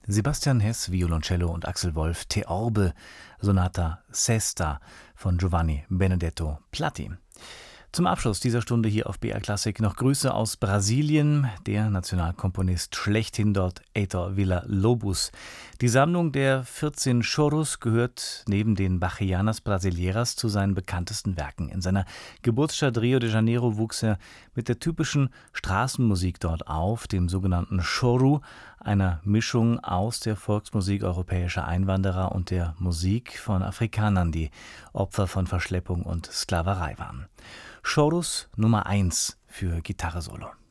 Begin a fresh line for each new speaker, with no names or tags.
Sebastian Hess, Violoncello und Axel Wolf, Theorbe, Sonata Sesta von Giovanni Benedetto Platti. Zum Abschluss dieser Stunde hier auf BR Klassik noch Grüße aus Brasilien, der Nationalkomponist schlechthin dort, Heitor Villa-Lobos. Die Sammlung der 14 Choros gehört neben den Bachianas Brasileiras zu seinen bekanntesten Werken. In seiner Geburtsstadt Rio de Janeiro wuchs er mit der typischen Straßenmusik dort auf, dem sogenannten Choro, einer Mischung aus der Volksmusik europäischer Einwanderer und der Musik von Afrikanern, die Opfer von Verschleppung und Sklaverei waren. Chorus Nummer 1 für Gitarre Solo.